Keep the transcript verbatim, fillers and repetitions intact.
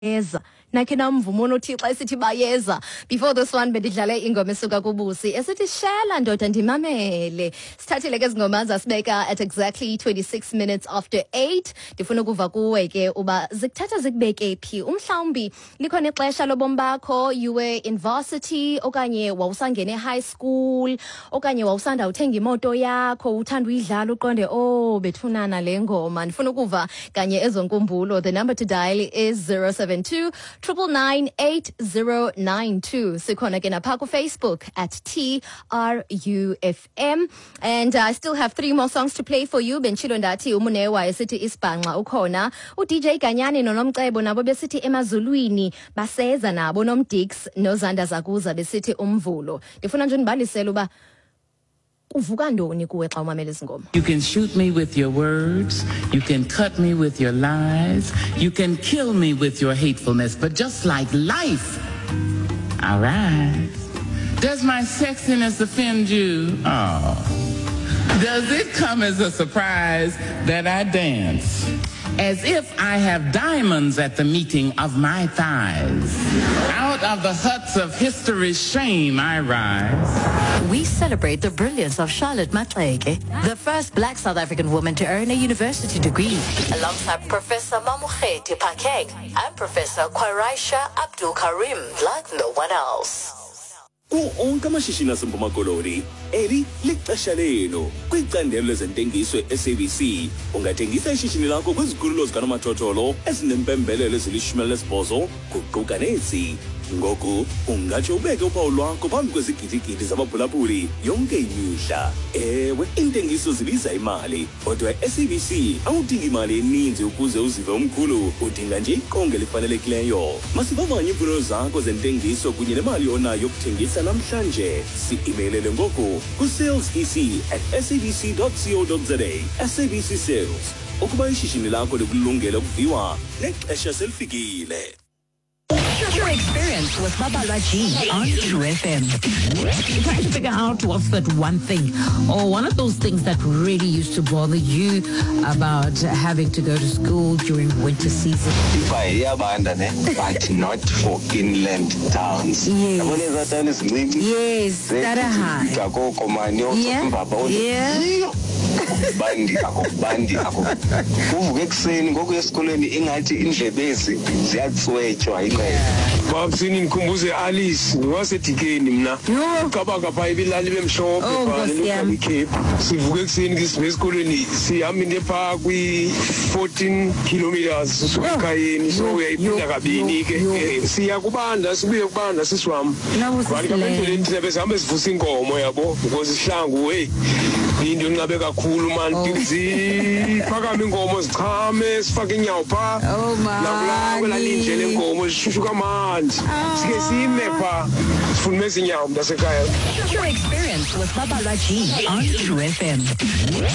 Yeza nakhe namvumo noThixo esithi bayeza. Before this one bendidlale ingoma esuka kuBusi esithi shela ndoda ndimamele. Sithathile ke izingoma zasibeka at exactly twenty-six minutes after eight. Ndifuna ukuva kuwe ke uba zikuthatha zikubeke phi. Umhlawumbi likhona ixesha lobomi bakho you were in varsity okanye wawusangene high school okanye wawusanda uthenga imoto yakho uthanda uyidlala uqonde oh bethunana le ngoma. Ndifuna ukuva kanye ezo nkumbulo. The number to dial is zero seven two nine nine eight zero nine two. Sikhona ke napha ku Facebook at T R U F M. And I still have three more songs to play for you. Benchilo ndathi umunewa esithi isibhanxa ukhona. U D J Ganyani noNomcebo nabo besithi emazulwini baseza nabo noMdix noZanda Zakuza besithi umvulo. Ndifuna nje ndibalisele uba uvuka ndoni kuwe xa umamela izingoma. You can shoot me with your words, you can cut me with your lies, you can kill me with your hatefulness, but just like life, I rise. Does my sexiness offend you? Oh. Does it come as a surprise that I dance as if I have diamonds at the meeting of my thighs? Out of the huts of history's shame I rise. We celebrate the brilliance of Charlotte Maxeke, the first black South African woman to earn a university degree, alongside Professor Mamokgethi Phakeng and Professor Kwaraisha Abdul Karim, like no one else. Ku-onke amashishini aseMpuma Koloni, eli lixesha lenu kwicandelo lezentengiso e-S A B C. Ungathengisa ishishini lakho kwizikhululo zikanomathotholo ezinempembelelo ezilishumi elinesibhozo kuquka nezi. Ngoku ungatsho ubeke uphawu lwakho phambi kwezigidigidi zabaphulaphuli yonke imihla. Ewe, intengiso zibiza imali, kodwa e-S A B C awudingi imali eninzi ukuze uzive umkhulu, udinga nje iqonga elifanelekileyo. Masivavanye iimfuno zakho zentengiso kunye nemali onayo yokuthengisa namhlanje. Si-imeilele ngoku ku-salesec at sabc dot co dot za. S A B C Sales, ukuba ishishini lakho likulungele ukuviwa nexesha selifikile. Your experience with Babalwa G on True F M. Trying to figure out what's that one thing or one of those things that really used to bother you about having to go to school during winter season. If I hear about it, but not for inland towns. Yes. Yes, that are high. Yeah. Yeah. Bandi akubandi akuvuke ekseni ngoku esikoleni ingathi indlebezi ziyatswetshwa inqele babusini nikhumbuze Alice wasedikeni mina cabanga pha ibilali bemhlophe bhala eCape sivuke ekseni ngisime esikoleni sihamba nepha kwi fourteen kilometers suka ekhayeni so uyayiphinda kabini ke siya kubanda sibuye kubanda sisiwami bani kabendleleni thina bezihambe sivusa inkomo yabo because ihlangu hey into nqabe kakhulu man tingzi phakama inkomo zichame sifake inyawo pha la kula indlela inkomo zishushuka amanzi sike sime pha sifuna ezinyawo mntasekhaya. Your experience with Babalwa G on True F M.